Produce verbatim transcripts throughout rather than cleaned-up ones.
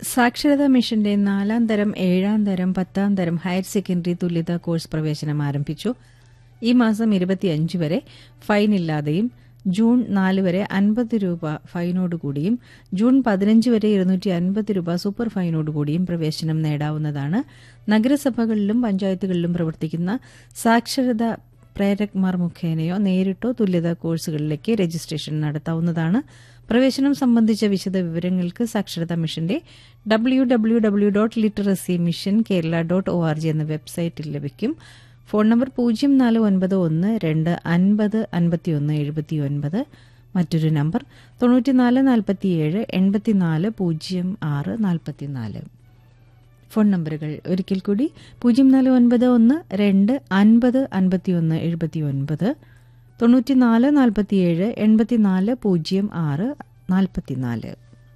സാക്ഷരതാ മിഷന്റെ നാലാം തരം ഏഴാം തരം പത്താം തരം ഹയർ സെക്കൻഡറി തുല്യതാ കോഴ്സ് പ്രവേശനം ആരംഭിച്ചു. ഈ മാസം ഇരുപത്തിയഞ്ച് വരെ ഫൈനില്ലാതെയും ജൂൺ നാല് വരെ അൻപത് രൂപ ഫൈനോടുകൂടിയും ജൂൺ പതിനഞ്ച് വരെ ഇരുന്നൂറ്റി അൻപത് രൂപ സൂപ്പർ ഫൈനോടുകൂടിയും പ്രവേശനം നേടാവുന്നതാണ്. നഗരസഭകളിലും പഞ്ചായത്തുകളിലും പ്രവർത്തിക്കുന്ന സാക്ഷരതാ പ്രേരക്മാർ മുഖേനയോ നേരിട്ടോ തുല്യതാ കോഴ്സുകളിലേക്ക് രജിസ്ട്രേഷൻ നടത്താവുന്നതാണ്. പ്രവേശനം സംബന്ധിച്ച വിശദ വിവരങ്ങൾക്ക് സാക്ഷരതാ മിഷന്റെ W W W dot literacy mission Kerala dot O R G എന്ന വെബ്സൈറ്റിൽ ലഭിക്കും. ഫോൺ നമ്പർ പൂജ്യം നാല് ഒൻപത് ഒന്ന് രണ്ട് അൻപത് അൻപത്തിയൊന്ന് എഴുപത്തിയൊൻപത്. മറ്റൊരു നമ്പർ തൊണ്ണൂറ്റിനാല് നാൽപ്പത്തിയേഴ് എൺപത്തിനാല് പൂജ്യം ആറ് നാൽപ്പത്തിനാല്. ഫോൺ നമ്പറുകൾ ഒരിക്കൽ കൂടി പൂജ്യം നാല് ഒൻപത് ഒന്ന് രണ്ട് അൻപത് അൻപത്തിയൊന്ന് എഴുപത്തിയൊൻപത്, തൊണ്ണൂറ്റിനാല് നാൽപ്പത്തിയേഴ് എൺപത്തിനാല് പൂജ്യം ആറ് നാൽപ്പത്തിനാല്.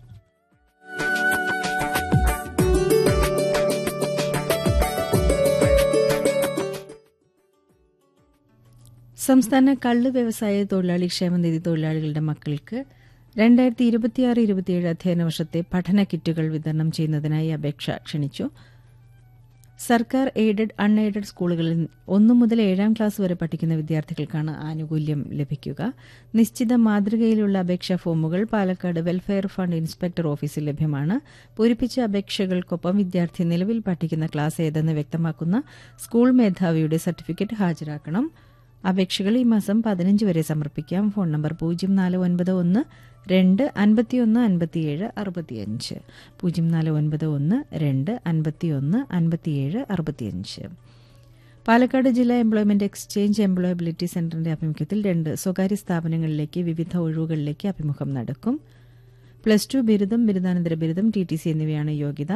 സംസ്ഥാന കള്ള് വ്യവസായ തൊഴിലാളി ക്ഷേമനിധി തൊഴിലാളികളുടെ മക്കൾക്ക് രണ്ടായിരത്തി ഇരുപത്തിയാറ് ഇരുപത്തിയേഴ് അധ്യയന വർഷത്തെ പഠന കിറ്റുകൾ വിതരണം ചെയ്യുന്നതിനായി അപേക്ഷ ക്ഷണിച്ചു. സർക്കാർ എയ്ഡഡ് അൺ എയ്ഡഡ് സ്കൂളുകളിൽ ഒന്നു മുതൽ ഏഴാം ക്ലാസ് വരെ പഠിക്കുന്ന വിദ്യാർത്ഥികൾക്കാണ് ആനുകൂല്യം ലഭിക്കുക. നിശ്ചിത മാതൃകയിലുള്ള അപേക്ഷാ ഫോമുകൾ പാലക്കാട് വെൽഫെയർ ഫണ്ട് ഇൻസ്പെക്ടർ ഓഫീസിൽ ലഭ്യമാണ്. പൂരിപ്പിച്ച അപേക്ഷകൾക്കൊപ്പം വിദ്യാർത്ഥി നിലവിൽ പഠിക്കുന്ന ക്ലാസ് ഏതെന്ന് വ്യക്തമാക്കുന്ന സ്കൂൾ മേധാവിയുടെ സർട്ടിഫിക്കറ്റ് ഹാജരാക്കണം. അപേക്ഷകൾ ഈ മാസം പതിനഞ്ച് വരെ സമർപ്പിക്കാം. ഫോൺ നമ്പർ പൂജ്യം നാല് ഒൻപത് ഒന്ന് രണ്ട് അൻപത്തിയൊന്ന് അൻപത്തിയേഴ് അറുപത്തിയഞ്ച്, പൂജ്യം നാല് ഒൻപത് ഒന്ന് രണ്ട് അൻപത്തിയൊന്ന് അൻപത്തിയേഴ് അറുപത്തിയഞ്ച്. പാലക്കാട് ജില്ലാ എംപ്ലോയ്മെന്റ് എക്സ്ചേഞ്ച് എംപ്ലോയബിലിറ്റി സെന്ററിന്റെ ആഭിമുഖ്യത്തിൽ രണ്ട് സ്വകാര്യ സ്ഥാപനങ്ങളിലേക്ക് വിവിധ ഒഴിവുകളിലേക്ക് അഭിമുഖം നടക്കും. പ്ലസ് ടു ബിരുദം, ബിരുദാനന്തര ബിരുദം, ടി ടി സി എന്നിവയാണ് യോഗ്യത.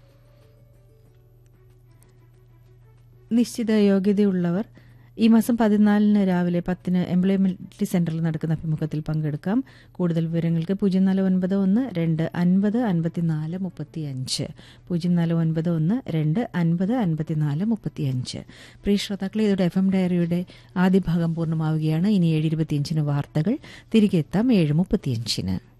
നിശ്ചിത യോഗ്യതയുള്ളവർ ഈ മാസം പതിനാലിന് രാവിലെ പത്തിന് എംപ്ലോയ്മെന്റ് സെന്ററിൽ നടക്കുന്ന അഭിമുഖത്തിൽ പങ്കെടുക്കാം. കൂടുതൽ വിവരങ്ങൾക്ക് പൂജ്യം നാല് ഒൻപത് ഒന്ന് രണ്ട് അൻപത് അൻപത്തിനാല് മുപ്പത്തിയഞ്ച്, പൂജ്യം നാല് ഒൻപത് ഒന്ന് രണ്ട് അൻപത് അൻപത്തിനാല് മുപ്പത്തിയഞ്ച്. പ്രിയ ശ്രോതാക്കളെ, ഇതോടെ എഫ് എം ഡയറിയുടെ ആദ്യ ഭാഗം പൂർണ്ണമാവുകയാണ്. ഇനി ഏഴ് ഇരുപത്തിയഞ്ചിന് വാർത്തകൾ. തിരികെ എത്താം ഏഴ് മുപ്പത്തിയഞ്ചിന്.